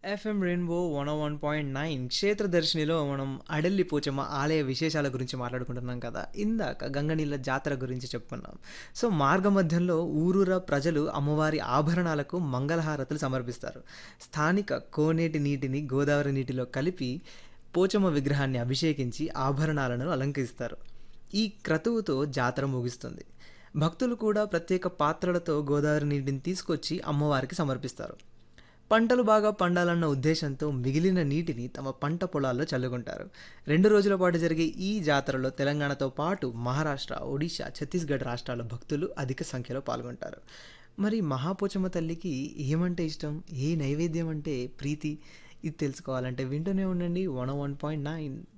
FM rainbow 101.9 క్షేత్రదర్శినిలో మనం అడల్లి పోచమ్మ ఆలయ విశేషాల గురించి మాట్లాడుకుంటున్నాం కదా. ఇందాక గంగనీళ్ళ జాతర గురించి చెప్పుకున్నాం. సో మార్గమధ్యంలో ఊరూరా ప్రజలు అమ్మవారి ఆభరణాలకు మంగళహారతులు సమర్పిస్తారు. స్థానిక కోనేటి నీటిని గోదావరి నీటిలో కలిపి పోచమ్మ విగ్రహాన్ని అభిషేకించి ఆభరణాలను అలంకరిస్తారు. ఈ క్రతువుతో జాతర ముగుస్తుంది. భక్తులు కూడా ప్రత్యేక పాత్రలతో గోదావరి నీటిని తీసుకొచ్చి అమ్మవారికి సమర్పిస్తారు. పంటలు బాగా పండాలన్న ఉద్దేశంతో మిగిలిన నీటిని తమ పంట పొలాల్లో చల్లుకుంటారు. 2 రోజుల పాటు జరిగే ఈ జాతరలో తెలంగాణతో పాటు మహారాష్ట్ర, ఒడిశా, ఛత్తీస్గఢ్ రాష్ట్రాల భక్తులు అధిక సంఖ్యలో పాల్గొంటారు. మరి మహాపోచమ్మ తల్లికి ఏమంటే ఇష్టం, ఏ నైవేద్యం అంటే ప్రీతి, ఇది తెలుసుకోవాలంటే వింటూనే ఉండండి 101.9